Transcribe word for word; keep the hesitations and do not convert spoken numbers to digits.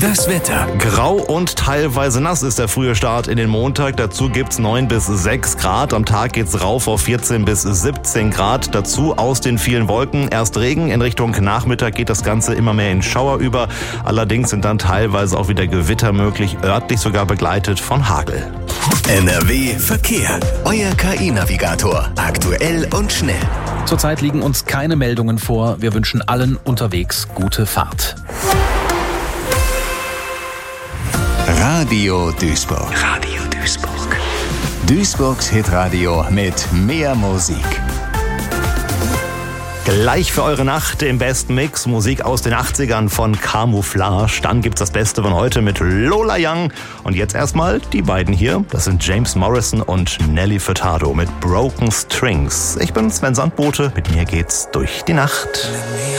Das Wetter. Grau und teilweise nass ist der frühe Start in den Montag. Dazu gibt's neun bis sechs Grad. Am Tag geht's rauf auf vierzehn bis siebzehn Grad. Dazu aus den vielen Wolken erst Regen. In Richtung Nachmittag geht das Ganze immer mehr in Schauer über. Allerdings sind dann teilweise auch wieder Gewitter möglich, örtlich sogar begleitet von Hagel. N R W Verkehr. Euer K I-Navigator. Aktuell und schnell. Zurzeit liegen uns keine Meldungen vor. Wir wünschen allen unterwegs gute Fahrt. Radio Duisburg. Radio Duisburg. Duisburgs Hitradio mit mehr Musik. Gleich für eure Nacht im besten Mix Musik aus den achtzigern von Camouflage. Dann gibt's das Beste von heute mit Lola Young. Und jetzt erstmal die beiden hier. Das sind James Morrison und Nelly Furtado mit Broken Strings. Ich bin Sven Sandbote. Mit mir geht's durch die Nacht.